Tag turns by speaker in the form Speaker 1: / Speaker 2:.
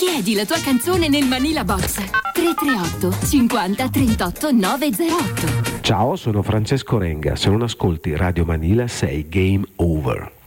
Speaker 1: Chiedi la tua canzone nel Manila Box 338 50 38 908.
Speaker 2: Ciao, sono Francesco Renga. Se non ascolti Radio Manila sei game over.